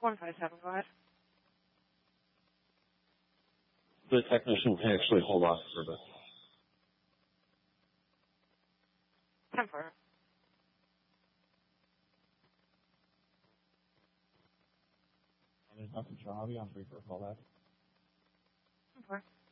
157, go ahead. The technician can actually hold off for a bit. 10-4. There's nothing, Sean. I'll be on 3 for a call back. 10-4.